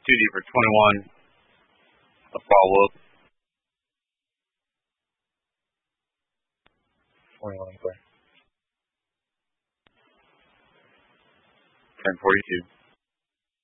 Duty for 21. A follow-up. 21 clear. 1042.